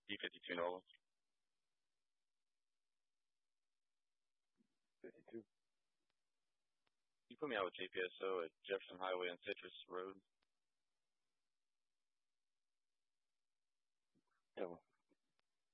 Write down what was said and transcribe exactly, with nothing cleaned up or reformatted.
D fifty-two Nolan. fifty-two. You put me out with J P S O at Jefferson Highway and Citrus Road.